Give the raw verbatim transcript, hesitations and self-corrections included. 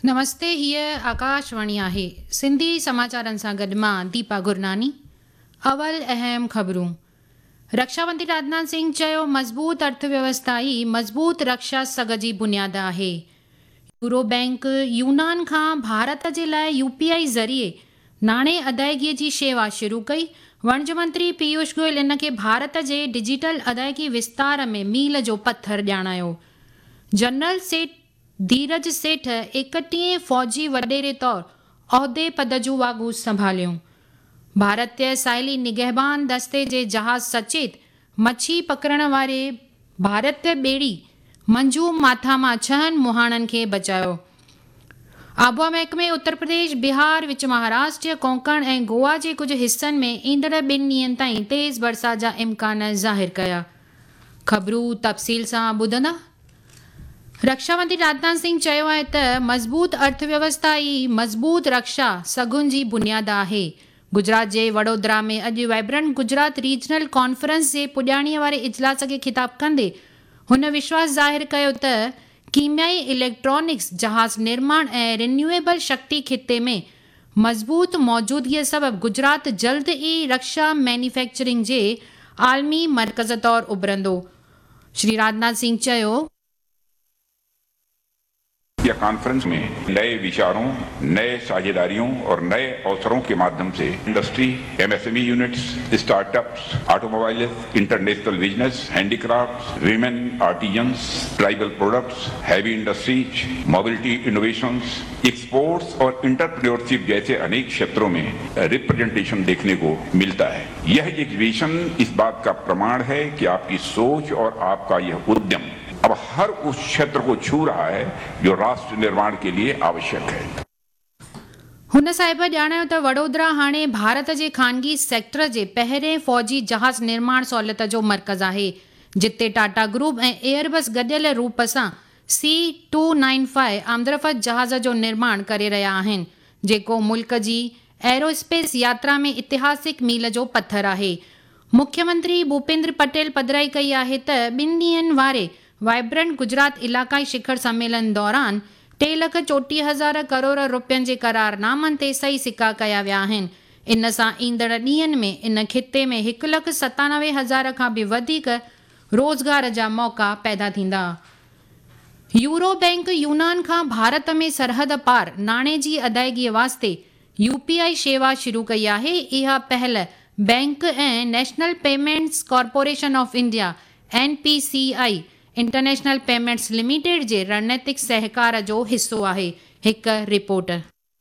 नमस्ते, हीअ आकाशवाणी आहे। सिंधी समाचारनि सां गॾु मां दीपा गुरनानी। अवल अहम ख़बरूं। रक्षा मंत्री राजनाथ सिंह चयो, मज़बूत अर्थव्यवस्था ई मज़बूत रक्षा सघ जी बुनियाद आहे। यूरो बैंक यूनान खां भारत जे लाइ यूपीआई ज़रिए नाणे अदायगीअ जी शेवा शुरू कई। वाणिज्य मंत्री पीयूष गोयल इन खे भारत जे डिजिटल अदायगी विस्तार में मील जो पत्थर ॼाणायो। जनरल सेठ धीरज सेठ एकटीह फ़ौजी वॾेरे तौरु उहिदे पद जूं वागू संभालियूं। भारतीय साहिली निगहबान दस्ते जे जहाज़ सचेत मछी पकड़ण वारे भारतीय ॿेड़ी मंजू माथा मां छहनि मुहाणनि खे बचायो। आबुआ महकमे उत्तर प्रदेश, बिहार, विच महाराष्ट्र, कोंकण ऐं गोवा जे कुझु हिस्सनि में ईंदड़ ॿिनि ॾींहंनि ताईं तेज़ बरसात जा इम्कान ज़ाहिर कया। ख़बरूं तफ़सील सां ॿुधंदा। रक्षा मंत्री राजनाथ सिंह चयो आहे त मज़बूत अर्थव्यवस्था ई मज़बूत रक्षा सघुनि जी बुनियाद आहे। गुजरात जे वडोदरा में अॼु वाइब्रेंट गुजरात रीजनल कॉन्फ्रेंस जे पुॼाणीअ वारे इजलास खे ख़िताब कंदे हुन विश्वास ज़ाहिर कयो त कीमियाई, इलेक्ट्रॉनिक्स, जहाज़ निर्माण ऐं रिन्यूएबल शक्ति खिते में मज़बूत मौजूदगीअ सबबि गुजरात जल्द ई रक्षा मैन्युफैक्चरिंग जे आलमी मर्कज़ तौरु उभिरंदो। श्री राजनाथ सिंह चयो, यह कॉन्फ्रेंस में नए विचारों, नए साझेदारियों और नए अवसरों के माध्यम से industry, MSME units, startups, automobiles, international business, handicrafts, women artisans, tribal products, heavy industries, mobility innovations, exports और इंटरप्रेन्योरशिप जैसे अनेक क्षेत्रों में रिप्रेजेंटेशन देखने को मिलता है। यह एग्जीबिशन इस बात का प्रमाण है कि आपकी सोच और आपका यह उद्यम अब हर उस क्षेत्र को छू रहा है जो राष्ट्र निर्माण के लिए आवश्यक है। हुन साहिब ॼाणायो त वडोदरा हाणे भारत जे ख़ानगी सेक्टर जे पहिरें फ़ौजी जहाज़ निर्माण सहूलियत जो मर्कज़ आहे, जिते टाटा ग्रुप ऐं एयरबस गॾियल रूप सां सी टू नाइन फाइव आमदरफ़त जहाज़ जो निर्माण करे रहिया आहिनि, जेको मुल्क जी एरोस्पेस यात्रा में इतिहासिक मील जो पत्थर आहे। मुख्यमंत्री भूपेंद्र पटेल पधिराई कई आहे त ॿिनि ॾींहंनि वारे वाइब्रेंट गुजरात इलाक़ाई शिखर सम्मेलन दौरान टे लख चोटीह हज़ार करोड़ रुपयनि जे करारनामनि ते सही सिका कया विया आहिनि। इन सां ईंदड़ ॾींहंनि में इन खिते में हिकु लख सतानवे हज़ार खां बि वधीक रोज़गार जा मौक़ा पैदा थींदा। यूरो बैंक यूनान खां भारत में सरहद पार नाणे जी अदायगीअ वास्ते यूपीआई शेवा शुरू कई आहे। इहा पहल बैंक ऐं national payments corporation of India N P C I international payments limited जे रणनीतिक सहकार जो हिसो आहे। हिकु रिपोर्ट।